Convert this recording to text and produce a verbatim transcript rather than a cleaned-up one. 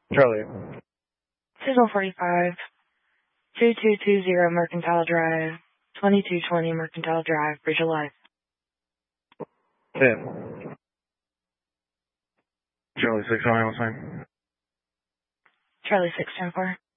Charlie. Signal forty-five, two two two zero Mercantile Drive, twenty-two twenty Mercantile Drive, Bridge of Light. ten. Charlie six, on sign. Charlie six ten four.